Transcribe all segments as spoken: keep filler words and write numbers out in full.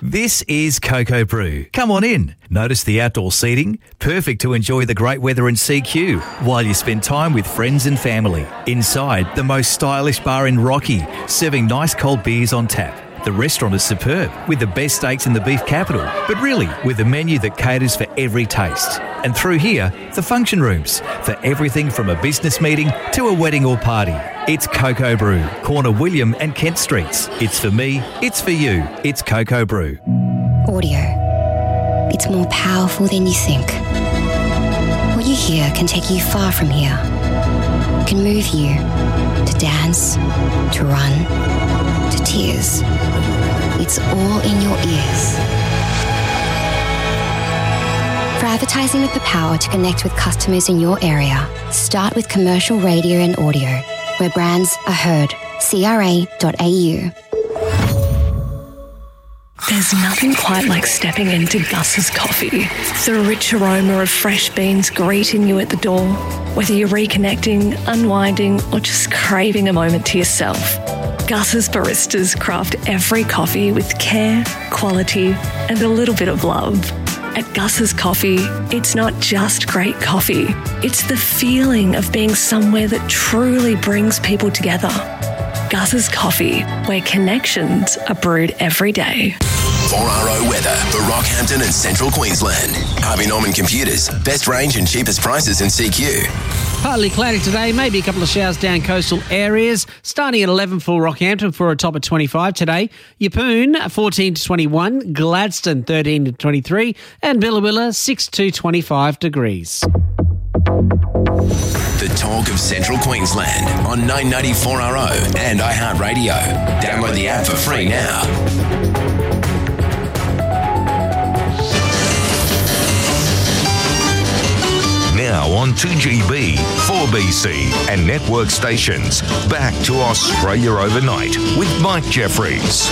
This is Cocoa Brew. Come on in. Notice the outdoor seating? Perfect to enjoy the great weather in C Q while you spend time with friends and family. Inside, the most stylish bar in Rocky, serving nice cold beers on tap. The restaurant is superb, with the best steaks in the beef capital, but really with a menu that caters for every taste. And through here, the function rooms, for everything from a business meeting to a wedding or party. It's Cocoa Brew, corner William and Kent Streets. It's for me, it's for you, it's Cocoa Brew. Audio. It's more powerful than you think. What you hear can take you far from here. Can move you to dance, to run, to tears. It's all in your ears. For advertising with the power to connect with customers in your area, start with commercial radio and audio, where brands are heard. C R A dot A U. There's nothing quite like stepping into Gus's Coffee. The rich aroma of fresh beans greeting you at the door. Whether you're reconnecting, unwinding, or just craving a moment to yourself, Gus's baristas craft every coffee with care, quality, and a little bit of love. At Gus's Coffee, it's not just great coffee. It's the feeling of being somewhere that truly brings people together. Gus's Coffee, where connections are brewed every day. four R O weather for Rockhampton and Central Queensland. Harvey Norman Computers. Best range and cheapest prices in C Q. Partly cloudy today, maybe a couple of showers down coastal areas. Starting at eleven for Rockhampton for a top of twenty-five today. Yeppoon fourteen to twenty-one, Gladstone thirteen to twenty-three, and Billawilla six to twenty-five degrees. The talk of Central Queensland on nine ninety-four R O and iHeartRadio. Download the app for free now. Now on two G B, four B C and network stations. Back to Australia Overnight with Mike Jeffries.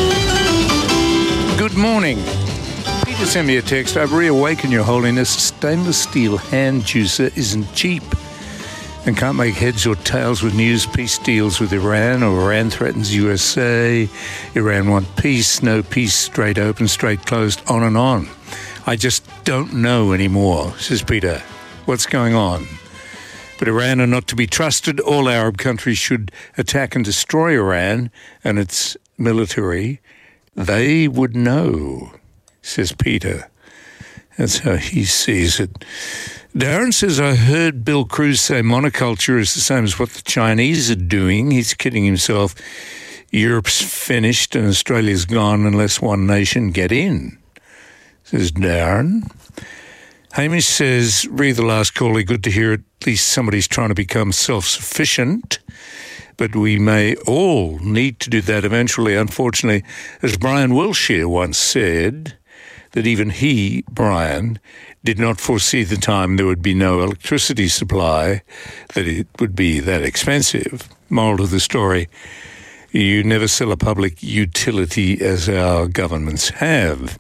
Good morning. Peter sent me a text. I've reawakened, Your Holiness. Stainless steel hand juicer isn't cheap and can't make heads or tails with news. Peace deals with Iran, or Iran threatens U S A. Iran want peace, no peace, straight open, straight closed, on and on. I just don't know anymore, says Peter. What's going on? But Iran are not to be trusted. All Arab countries should attack and destroy Iran and its military. They would know, says Peter. That's how he sees it. Darren says, I heard Bill Cruz say monoculture is the same as what the Chinese are doing. He's kidding himself. Europe's finished and Australia's gone unless one nation get in, says Darren. Hamish says, read the last caller, good to hear at least somebody's trying to become self-sufficient, but we may all need to do that eventually. Unfortunately, as Brian Wilshire once said, that even he, Brian, did not foresee the time there would be no electricity supply, that it would be that expensive. Moral of the story, you never sell a public utility as our governments have,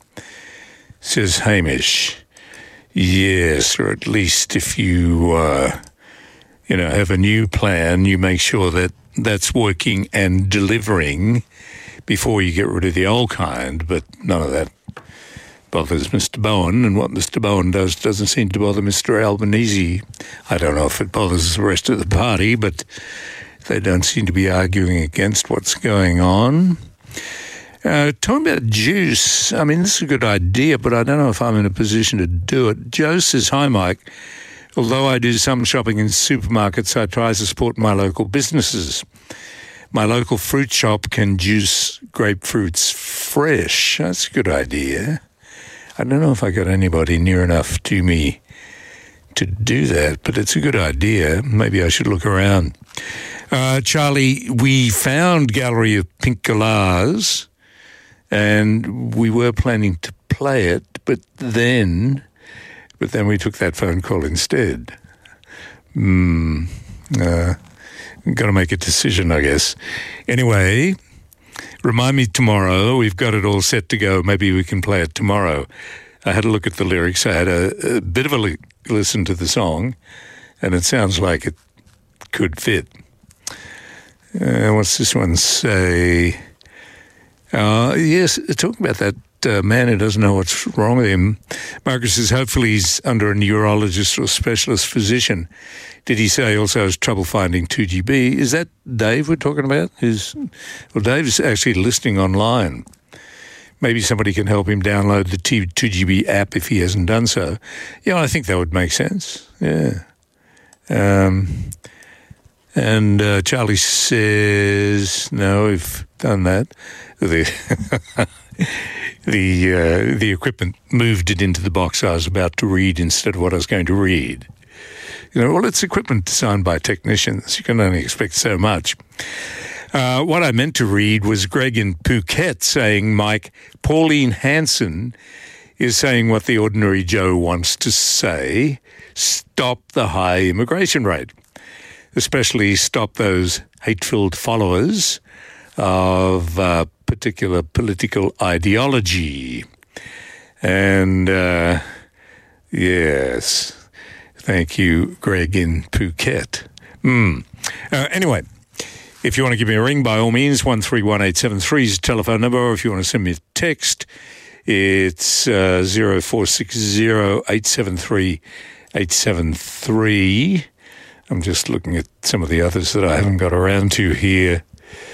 says Hamish. Yes, or at least if you, uh, you know, have a new plan, you make sure that that's working and delivering before you get rid of the old kind. But none of that bothers Mister Bowen, and what Mister Bowen does doesn't seem to bother Mister Albanese. I don't know if it bothers the rest of the party, but they don't seem to be arguing against what's going on. Uh, talking about juice, I mean, this is a good idea, but I don't know if I'm in a position to do it. Joe says, hi, Mike. Although I do some shopping in supermarkets, I try to support my local businesses. My local fruit shop can juice grapefruits fresh. That's a good idea. I don't know if I got anybody near enough to me to do that, but it's a good idea. Maybe I should look around. Uh, Charlie, we found Gallery of Pink Galahs, and we were planning to play it, but then, but then we took that phone call instead. Hmm. Uh, got to make a decision, I guess. Anyway, remind me tomorrow. We've got it all set to go. Maybe we can play it tomorrow. I had a look at the lyrics. I had a, a bit of a li- listen to the song, and it sounds like it could fit. Uh, what's this one say? Uh, yes, talking about that uh, man who doesn't know what's wrong with him. Marcus says hopefully he's under a neurologist or specialist physician. Did he say also has trouble finding two G B? Is that Dave we're talking about? Is well, Dave's actually listening online. Maybe somebody can help him download the two G B app if he hasn't done so. Yeah, I think that would make sense. Yeah. Um, and uh, Charlie says, no, we've done that. The the uh, the equipment moved it into the box I was about to read instead of what I was going to read. You know, well, it's equipment designed by technicians. You can only expect so much. Uh, what I meant to read was Greg in Phuket saying, Mike, Pauline Hanson is saying what the ordinary Joe wants to say, stop the high immigration rate, especially stop those hate-filled followers of uh, particular political ideology. And, uh, yes... Thank you, Greg in Phuket. Mm. Uh, anyway, if you want to give me a ring, by all means, one three one eight seven three is the telephone number, or if you want to send me a text, it's uh, zero four six zero eight seven three eight seven three. I'm just looking at some of the others that I haven't got around to here.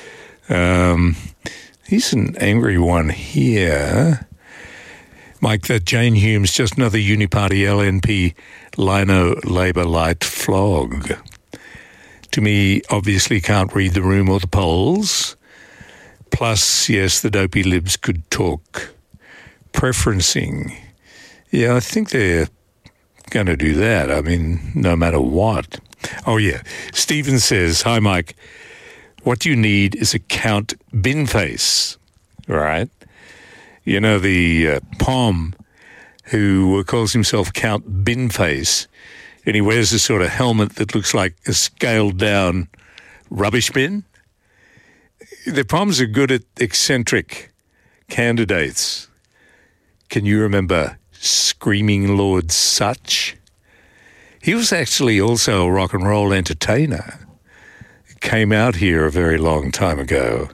Um, here's an angry one here. Mike, that Jane Hume's just another Uniparty L N P Lino Labour light flog. To me, obviously can't read the room or the polls. Plus, yes, the dopey libs could talk preferencing. Yeah, I think they're going to do that. I mean, no matter what. Oh, yeah. Stephen says, hi, Mike. What you need is a Count Binface, right? You know, the uh, P O M who calls himself Count Binface, and he wears a sort of helmet that looks like a scaled-down rubbish bin. The P O Ms are good at eccentric candidates. Can you remember Screaming Lord Sutch? He was actually also a rock and roll entertainer. Came out here a very long time ago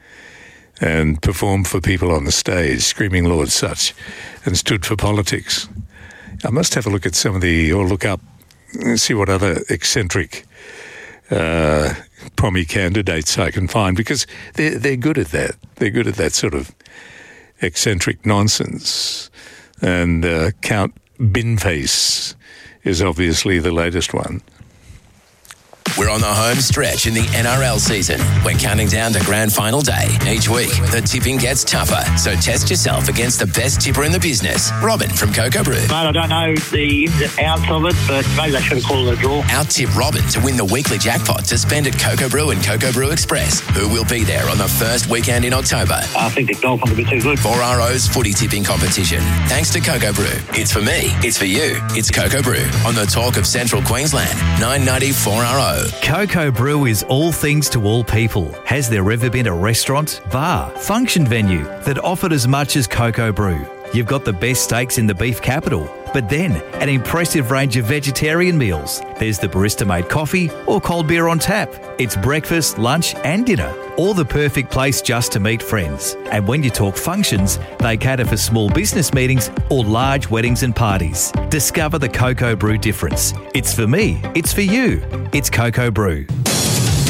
and performed for people on the stage, Screaming Lord Sutch, and stood for politics. I must have a look at some of the, or look up and see what other eccentric uh, Pommy candidates I can find, because they're, they're good at that. They're good at that sort of eccentric nonsense. And uh, Count Binface is obviously the latest one. We're on the home stretch in the N R L season. We're counting down to grand final day. Each week, the tipping gets tougher. So test yourself against the best tipper in the business, Robin from Coco Brew. Mate, I don't know the ins and outs of it, but maybe they should have called it a draw. Out-tip Robin to win the weekly jackpot to spend at Coco Brew and Coco Brew Express, who will be there on the first weekend in October. I think the Dolphins will be too good. four R O's footy tipping competition. Thanks to Coco Brew. It's for me. It's for you. It's Coco Brew on the talk of Central Queensland. nine ninety four R O. Coco Brew is all things to all people. Has there ever been a restaurant, bar, function venue that offered as much as Coco Brew? You've got the best steaks in the beef capital, but then an impressive range of vegetarian meals. There's the barista-made coffee or cold beer on tap. It's breakfast, lunch and dinner. All the perfect place just to meet friends. And when you talk functions, they cater for small business meetings or large weddings and parties. Discover the Coco Brew difference. It's for me. It's for you. It's Coco Brew.